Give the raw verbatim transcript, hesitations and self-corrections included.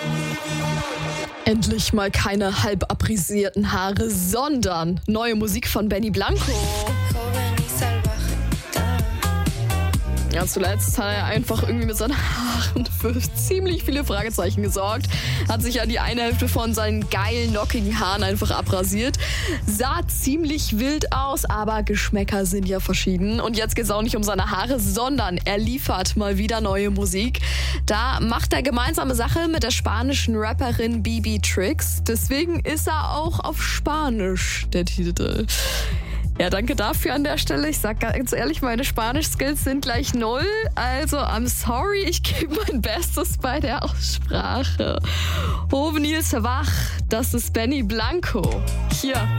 Endlich mal keine halb abrisierten Haare, sondern neue Musik von Benny Blanco. Ja, zuletzt hat er einfach irgendwie mit seinen Haaren für ziemlich viele Fragezeichen gesorgt. Hat sich ja die eine Hälfte von seinen geilen, lockigen Haaren einfach abrasiert. Sah ziemlich wild aus, aber Geschmäcker sind ja verschieden. Und jetzt geht es auch nicht um seine Haare, sondern er liefert mal wieder neue Musik. Da macht er gemeinsame Sache mit der spanischen Rapperin B B Tricks. Deswegen ist er auch auf Spanisch, der Titel. Ja, danke dafür an der Stelle. Ich sag ganz ehrlich, meine Spanisch-Skills sind gleich null. Also, I'm sorry, ich gebe mein Bestes bei der Aussprache. Juvenil Savage, das ist Benny Blanco. Hier